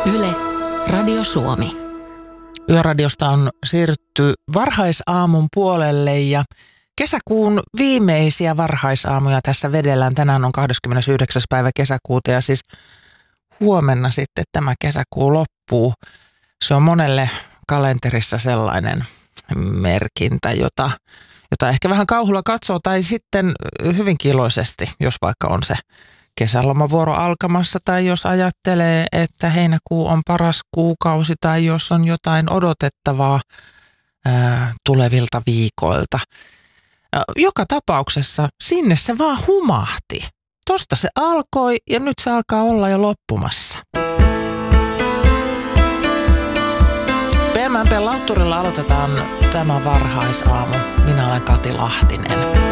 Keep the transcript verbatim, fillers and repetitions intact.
Yle, Radio Suomi. Yöradiosta on siirrytty varhaisaamun puolelle ja kesäkuun viimeisiä varhaisaamuja tässä vedellään. Tänään on kahdeskymmenesyhdeksäs päivä kesäkuuta ja siis huomenna sitten tämä kesäkuu loppuu. Se on monelle kalenterissa sellainen merkintä, jota, jota ehkä vähän kauhulla katsoo tai sitten hyvinkin iloisesti, jos vaikka on se kesälomavuoro alkamassa tai jos ajattelee, että heinäkuu on paras kuukausi tai jos on jotain odotettavaa ää, tulevilta viikoilta. Joka tapauksessa sinne se vaan humahti. Tosta se alkoi ja nyt se alkaa olla jo loppumassa. P M P Lautturilla aloitetaan tämä varhaisaamu. Minä olen Kati Lahtinen.